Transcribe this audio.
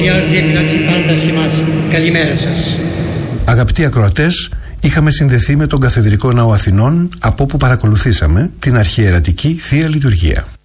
Καλημέρα σας. Αγαπητοί ακροατές, είχαμε συνδεθεί με τον Καθεδρικό Ναό Αθηνών, από όπου παρακολουθήσαμε την αρχιερατική Θεία Λειτουργία.